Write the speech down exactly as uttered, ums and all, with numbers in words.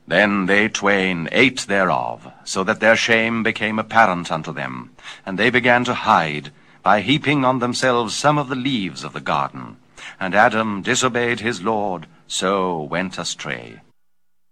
Then they twain ate thereof, so that their shame became apparent unto them, and they began to hide, by heaping on themselves some of the leaves of the garden. And Adam disobeyed his Lord, so went astray.